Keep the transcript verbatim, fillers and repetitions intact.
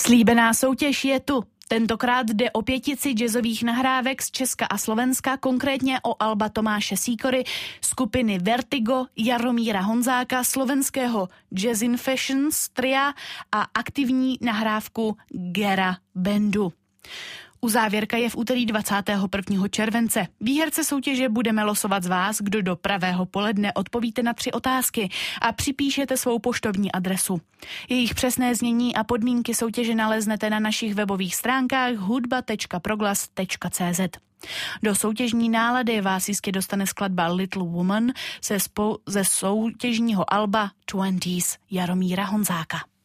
Slíbená soutěž je tu. Tentokrát jde o pětici jazzových nahrávek z Česka a Slovenska, konkrétně o alba Tomáše Sýkory, skupiny Vertigo, Jaromíra Honzáka, slovenského Jazzin Fashions tria a aktivní nahrávku Gera Bandu. Uzávěrka je v úterý dvacátého prvního července. Výherce soutěže budeme losovat z vás, kdo do pravého poledne odpovíte na tři otázky a připíšete svou poštovní adresu. Jejich přesné znění a podmínky soutěže naleznete na našich webových stránkách hudba tečka proglas tečka cé zet. Do soutěžní nálady vás jistě dostane skladba Little Woman ze, spou- ze soutěžního alba dvacet Jaromíra Honzáka.